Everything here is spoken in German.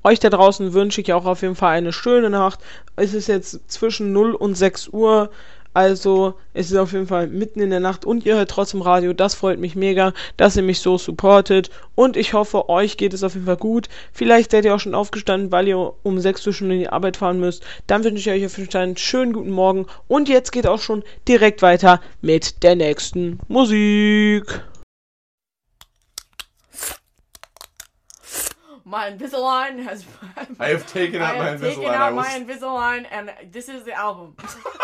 Euch da draußen wünsche ich auch auf jeden Fall eine schöne Nacht. Es ist jetzt zwischen 0 und 6 Uhr. Also es ist auf jeden Fall mitten in der Nacht und ihr hört trotzdem Radio. Das freut mich mega, dass ihr mich so supportet. Und ich hoffe, euch geht es auf jeden Fall gut. Vielleicht seid ihr auch schon aufgestanden, weil ihr um 6 Uhr schon in die Arbeit fahren müsst. Dann wünsche ich euch auf jeden Fall einen schönen guten Morgen. Und jetzt geht auch schon direkt weiter mit der nächsten Musik. My Invisalign has. I have taken out my Invisalign. Taken out my Invisalign, and this is the album.